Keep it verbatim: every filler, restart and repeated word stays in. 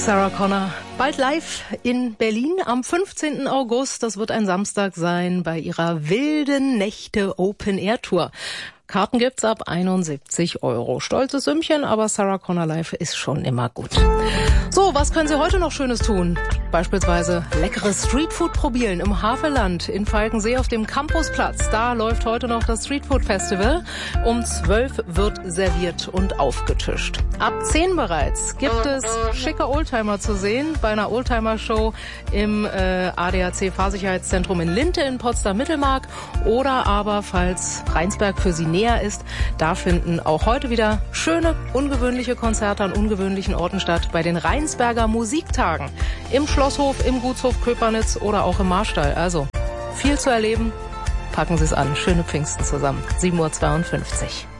Sarah Connor, bald live in Berlin am fünfzehnten August. Das wird ein Samstag sein bei ihrer Wilden Nächte Open Air Tour. Karten gibt's ab einundsiebzig Euro. Stolzes Sümmchen, aber Sarah Connor live ist schon immer gut. So, was können Sie heute noch Schönes tun? Beispielsweise leckeres Streetfood probieren im Havelland in Falkensee auf dem Campusplatz. Da läuft heute noch das Streetfood Festival. Um zwölf wird serviert und aufgetischt. Ab zehn bereits gibt es schicke Oldtimer zu sehen bei einer Oldtimer-Show im äh, A D A C Fahrsicherheitszentrum in Linte in Potsdam-Mittelmark. Oder aber, falls Rheinsberg für Sie näher ist, da finden auch heute wieder schöne, ungewöhnliche Konzerte an ungewöhnlichen Orten statt bei den Rheinsberger Musiktagen. Im Schlosshof, im Gutshof Köpernitz oder auch im Marstall. Also viel zu erleben. Packen Sie es an. Schöne Pfingsten zusammen. sieben Uhr zweiundfünfzig.